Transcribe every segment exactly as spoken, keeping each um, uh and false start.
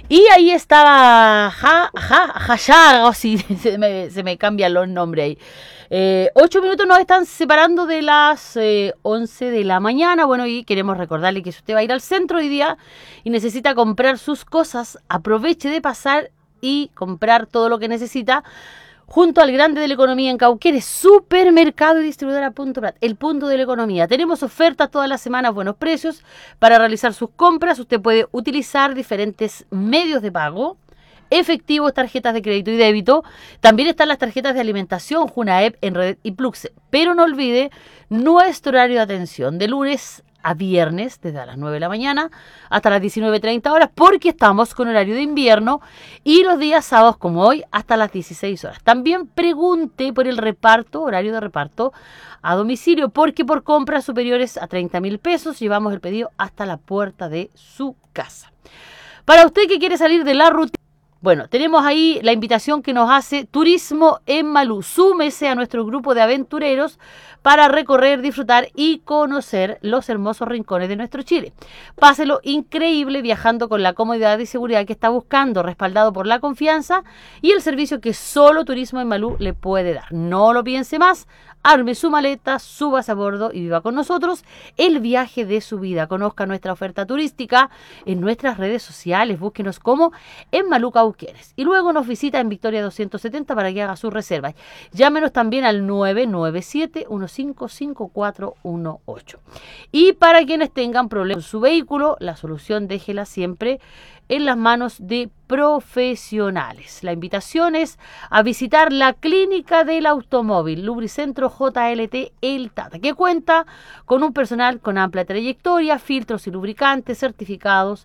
Y ahí estaba ja, ja, Jayar, o si se me, se me cambian los nombres ahí. Eh, ocho minutos nos están separando de las eh, once de la mañana. Bueno, y queremos recordarle que si usted va a ir al centro hoy día y necesita comprar sus cosas, aproveche de pasar y comprar todo lo que necesita junto al grande de la economía en Cauquenes, supermercado y distribuidora Punto Prat, el punto de la economía. Tenemos ofertas todas las semanas, buenos precios para realizar sus compras. Usted puede utilizar diferentes medios de pago, efectivos, tarjetas de crédito y débito. También están las tarjetas de alimentación, Junaep, Enred y Pluxe. Pero no olvide nuestro horario de atención de lunes a viernes, desde las nueve de la mañana hasta las diecinueve treinta horas, porque estamos con horario de invierno, y los días sábados como hoy hasta las dieciséis horas. También pregunte por el reparto, horario de reparto a domicilio, porque por compras superiores a treinta mil pesos llevamos el pedido hasta la puerta de su casa. Para usted que quiere salir de la rutina, bueno, tenemos ahí la invitación que nos hace Turismo en Malú. Súmese a nuestro grupo de aventureros para recorrer, disfrutar y conocer los hermosos rincones de nuestro Chile. Páselo increíble viajando con la comodidad y seguridad que está buscando, respaldado por la confianza y el servicio que solo Turismo en Malú le puede dar. No lo piense más, arme su maleta, súbase a bordo y viva con nosotros el viaje de su vida. Conozca nuestra oferta turística en nuestras redes sociales, búsquenos como en Malú Cauquenes. Y luego nos visita en Victoria doscientos setenta para que haga sus reservas. Llámenos también al nueve nueve siete, uno cinco cinco cuatro uno ocho. Y para quienes tengan problemas con su vehículo, la solución déjela siempre en las manos de profesionales. La invitación es a visitar la clínica del automóvil, Lubricentro J L T El Tata, que cuenta con un personal con amplia trayectoria, filtros y lubricantes certificados,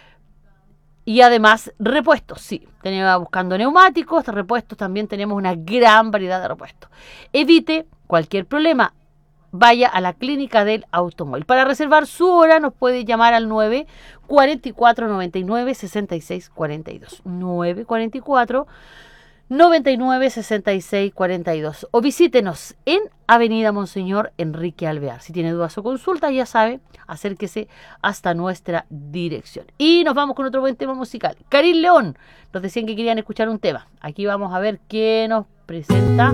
y además repuestos, sí, tenemos buscando neumáticos, repuestos, también tenemos una gran variedad de repuestos. Evite cualquier problema, vaya a la clínica del automóvil. Para reservar su hora nos puede llamar al nueve cuatro cuatro, noventa y nueve, sesenta y seis cuarenta y dos. nueve cuatro cuatro, noventa y nueve, sesenta y seis cuarenta y dos. O visítenos en Avenida Monseñor Enrique Alvear. Si tiene dudas o consultas, ya sabe, acérquese hasta nuestra dirección. Y nos vamos con otro buen tema musical. Karim León, nos decían que querían escuchar un tema. Aquí vamos a ver qué nos presenta.